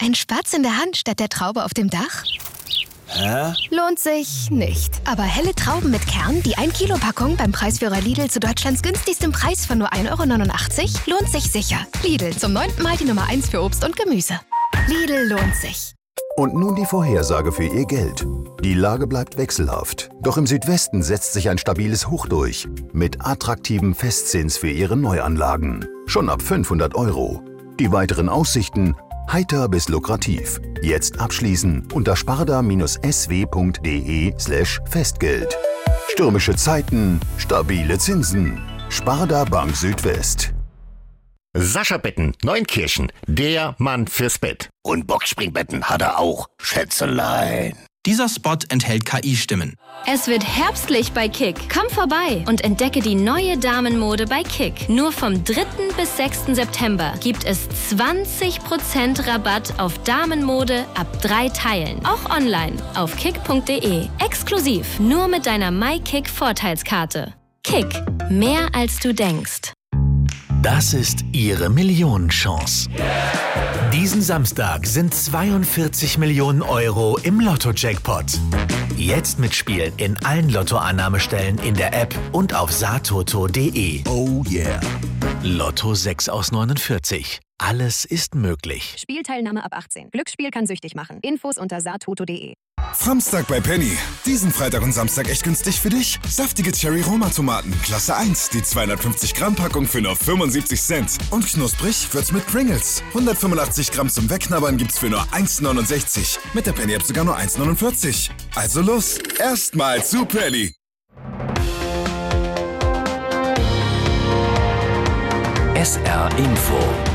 Ein Spatz in der Hand statt der Traube auf dem Dach? Hä? Lohnt sich nicht. Aber helle Trauben mit Kern, die 1-Kilo-Packung beim Preisführer Lidl zu Deutschlands günstigstem Preis von nur 1,89 € lohnt sich sicher. Lidl, zum 9. Mal die Nummer 1 für Obst und Gemüse. Lidl lohnt sich. Und nun die Vorhersage für Ihr Geld. Die Lage bleibt wechselhaft. Doch im Südwesten setzt sich ein stabiles Hoch durch. Mit attraktivem Festzins für Ihre Neuanlagen. Schon ab 500 €. Die weiteren Aussichten: heiter bis lukrativ. Jetzt abschließen unter sparda-sw.de/Festgeld. Stürmische Zeiten, stabile Zinsen. Sparda Bank Südwest. Sascha Betten, Neunkirchen, der Mann fürs Bett. Und Boxspringbetten hat er auch, Schätzelein. Dieser Spot enthält KI-Stimmen. Es wird herbstlich bei Kick. Komm vorbei und entdecke die neue Damenmode bei Kick. Nur vom 3. bis 6. September gibt es 20% Rabatt auf Damenmode ab 3 Teilen. Auch online auf kick.de. Exklusiv nur mit deiner MyKick-Vorteilskarte. Kick. Mehr als du denkst. Das ist Ihre Millionenchance. Diesen Samstag sind 42 Millionen € im Lotto-Jackpot. Jetzt mitspielen in allen Lottoannahmestellen in der App und auf satoto.de. Oh yeah. Lotto 6 aus 49. Alles ist möglich. Spielteilnahme ab 18. Glücksspiel kann süchtig machen. Infos unter satoto.de. Samstag bei Penny. Diesen Freitag und Samstag echt günstig für dich? Saftige Cherry-Roma-Tomaten, Klasse 1, die 250 Gramm Packung für nur 75 Cent. Und knusprig wird's mit Pringles. 185 Gramm zum Wegknabbern gibt's für nur 1,69. Mit der Penny-App sogar nur 1,49. Also los, erstmal zu Penny. SR Info.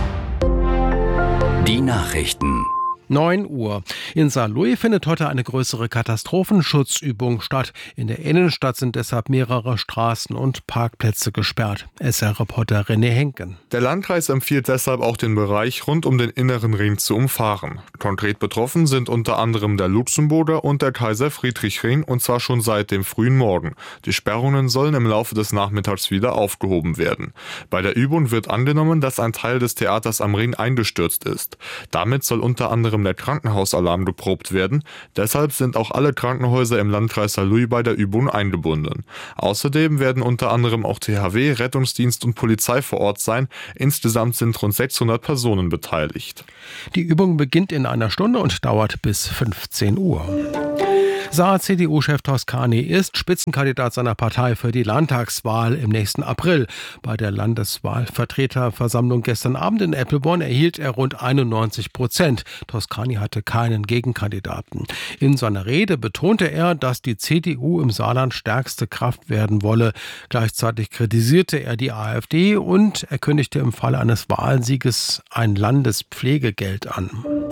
Die Nachrichten. 9 Uhr. In Saarlouis findet heute eine größere Katastrophenschutzübung statt. In der Innenstadt sind deshalb mehrere Straßen und Parkplätze gesperrt. SR-Reporter René Henken. Der Landkreis empfiehlt deshalb auch den Bereich rund um den inneren Ring zu umfahren. Konkret betroffen sind unter anderem der Luxemburger und der Kaiser-Friedrich-Ring, und zwar schon seit dem frühen Morgen. Die Sperrungen sollen im Laufe des Nachmittags wieder aufgehoben werden. Bei der Übung wird angenommen, dass ein Teil des Theaters am Ring eingestürzt ist. Damit soll unter anderem der Krankenhausalarm geprobt werden. Deshalb sind auch alle Krankenhäuser im Landkreis Saarlouis bei der Übung eingebunden. Außerdem werden unter anderem auch THW, Rettungsdienst und Polizei vor Ort sein. Insgesamt sind rund 600 Personen beteiligt. Die Übung beginnt in einer Stunde und dauert bis 15 Uhr. Saar-CDU-Chef Toscani ist Spitzenkandidat seiner Partei für die Landtagswahl im nächsten April. Bei der Landeswahlvertreterversammlung gestern Abend in Eppelborn erhielt er rund 91%. Toscani hatte keinen Gegenkandidaten. In seiner Rede betonte er, dass die CDU im Saarland stärkste Kraft werden wolle. Gleichzeitig kritisierte er die AfD und er kündigte im Falle eines Wahlsieges ein Landespflegegeld an.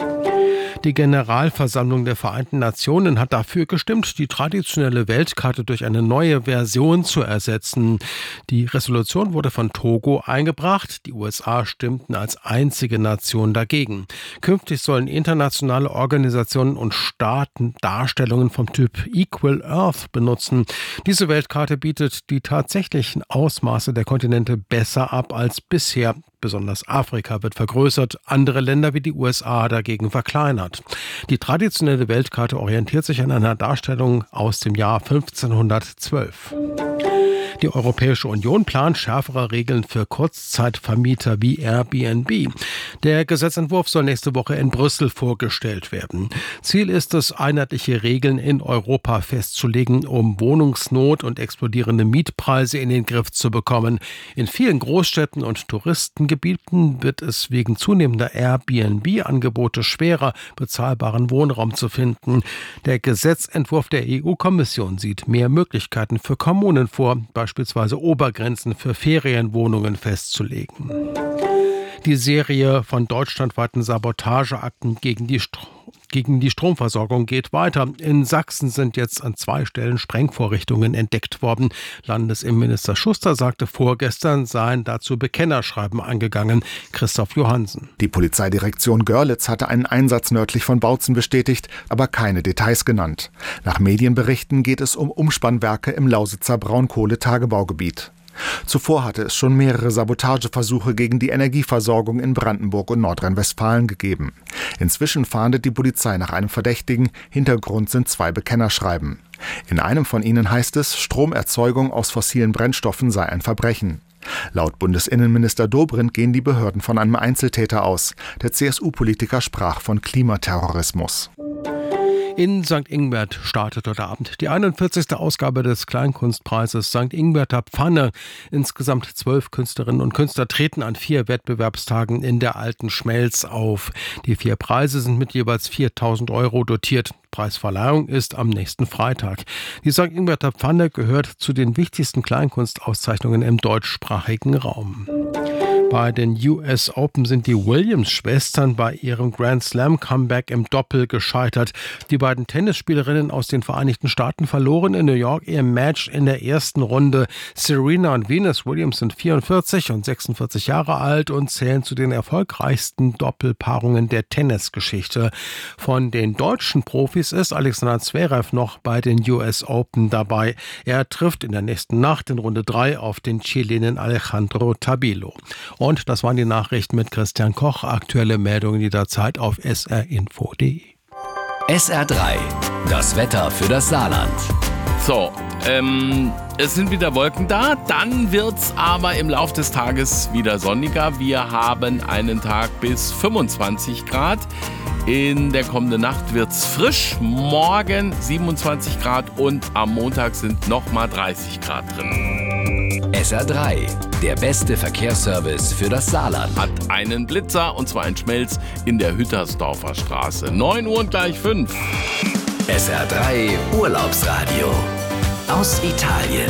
Die Generalversammlung der Vereinten Nationen hat dafür gestimmt, die traditionelle Weltkarte durch eine neue Version zu ersetzen. Die Resolution wurde von Togo eingebracht. Die USA stimmten als einzige Nation dagegen. Künftig sollen internationale Organisationen und Staaten Darstellungen vom Typ Equal Earth benutzen. Diese Weltkarte bietet die tatsächlichen Ausmaße der Kontinente besser ab als bisher. Besonders Afrika wird vergrößert, andere Länder wie die USA dagegen verkleinert. Die traditionelle Weltkarte orientiert sich an einer Darstellung aus dem Jahr 1512. Die Europäische Union plant schärfere Regeln für Kurzzeitvermieter wie Airbnb. Der Gesetzentwurf soll nächste Woche in Brüssel vorgestellt werden. Ziel ist es, einheitliche Regeln in Europa festzulegen, um Wohnungsnot und explodierende Mietpreise in den Griff zu bekommen. In vielen Großstädten und Touristengebieten wird es wegen zunehmender Airbnb-Angebote schwerer, bezahlbaren Wohnraum zu finden. Der Gesetzentwurf der EU-Kommission sieht mehr Möglichkeiten für Kommunen vor, beispielsweise Obergrenzen für Ferienwohnungen festzulegen. Die Serie von deutschlandweiten Sabotageakten gegen die Stromversorgung geht weiter. In Sachsen sind jetzt an 2 Stellen Sprengvorrichtungen entdeckt worden. Landesinnenminister Schuster sagte vorgestern, seien dazu Bekennerschreiben eingegangen. Christoph Johansen. Die Polizeidirektion Görlitz hatte einen Einsatz nördlich von Bautzen bestätigt, aber keine Details genannt. Nach Medienberichten geht es um Umspannwerke im Lausitzer Braunkohletagebaugebiet. Zuvor hatte es schon mehrere Sabotageversuche gegen die Energieversorgung in Brandenburg und Nordrhein-Westfalen gegeben. Inzwischen fahndet die Polizei nach einem Verdächtigen. Hintergrund sind 2 Bekennerschreiben. In einem von ihnen heißt es, Stromerzeugung aus fossilen Brennstoffen sei ein Verbrechen. Laut Bundesinnenminister Dobrindt gehen die Behörden von einem Einzeltäter aus. Der CSU-Politiker sprach von Klimaterrorismus. In St. Ingbert startet heute Abend die 41. Ausgabe des Kleinkunstpreises St. Ingberter Pfanne. Insgesamt 12 Künstlerinnen und Künstler treten an 4 Wettbewerbstagen in der Alten Schmelz auf. Die 4 Preise sind mit jeweils 4.000 € dotiert. Preisverleihung ist am nächsten Freitag. Die St. Ingberter Pfanne gehört zu den wichtigsten Kleinkunstauszeichnungen im deutschsprachigen Raum. Bei den US Open sind die Williams-Schwestern bei ihrem Grand Slam-Comeback im Doppel gescheitert. Die beiden Tennisspielerinnen aus den Vereinigten Staaten verloren in New York ihr Match in der ersten Runde. Serena und Venus Williams sind 44 und 46 Jahre alt und zählen zu den erfolgreichsten Doppelpaarungen der Tennisgeschichte. Von den deutschen Profis ist Alexander Zverev noch bei den US Open dabei. Er trifft in der nächsten Nacht in Runde 3 auf den Chilenen Alejandro Tabilo. Und das waren die Nachrichten mit Christian Koch. Aktuelle Meldungen jederzeit auf srinfo.de. SR3, das Wetter für das Saarland. So, es sind wieder Wolken da, dann wird's aber im Laufe des Tages wieder sonniger. Wir haben einen Tag bis 25 Grad. In der kommenden Nacht wird's frisch, morgen 27 Grad und am Montag sind nochmal 30 Grad drin. SR3, der beste Verkehrsservice für das Saarland. Hat einen Blitzer und zwar in Schmelz in der Hüttersdorfer Straße. 9 Uhr und gleich 5. SR3 Urlaubsradio aus Italien.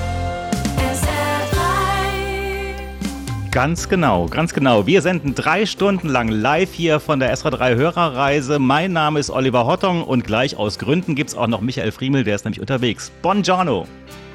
Ganz genau. Wir senden 3 Stunden lang live hier von der SR3 Hörerreise. Mein Name ist Oliver Hottong und gleich aus Gründen gibt's auch noch Michael Friemel, der ist nämlich unterwegs. Buongiorno.